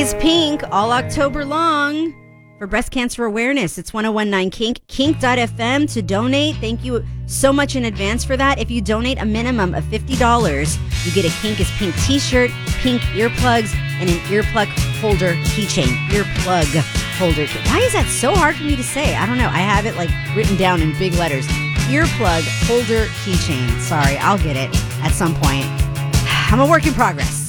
It's Pink all October long for breast cancer awareness. It's 1019 Kink, kink.fm to donate. Thank you so much in advance for that. If you donate a minimum of $50, you get a Kink is Pink t-shirt, pink earplugs, and an earplug holder keychain. Earplug holder. Why is that so hard for me to say? I don't know. I have it written down in big letters. Earplug holder keychain. Sorry, I'll get it at some point. I'm a work in progress.